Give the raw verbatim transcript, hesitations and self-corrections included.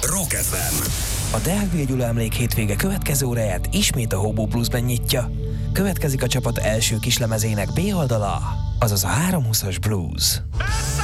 Rock ef em. A Deák Béla Gyula Emlék hétvége következő óráját ismét a Hobo Bluesben nyitja. Következik a csapat első kislemezének B oldala, azaz a háromszázhúszas Blues.